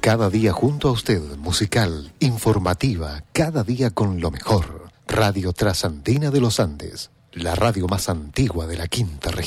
Cada día junto a usted, musical, informativa, cada día con lo mejor. Radio Trasandina de los Andes, la radio más antigua de la Quinta Región.